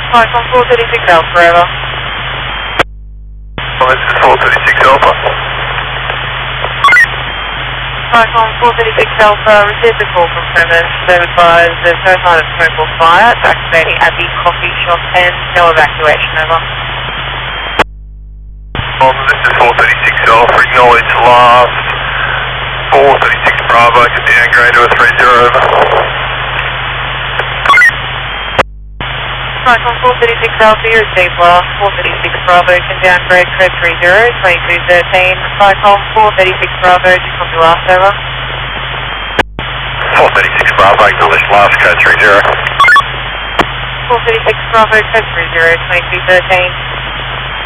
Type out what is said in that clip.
Cyclone 436 Alpha, over. Well, this is 436 Alpha. Cyclone 436 Alpha, received a call from premise. They've advised there's no sign of smoke or fire. It's activating at the coffee shop and no evacuation, over. Well, this is 436 Alpha, acknowledge last 436 Bravo, can downgrade to a 30, over. Cyclone 436 Alpha, you received last 436 Bravo, can downgrade code 30, 2213. Cyclone 436 Bravo, just on your last, over. 436 Bravo, acknowledge last code 30. 436 Bravo, code 30, 2213.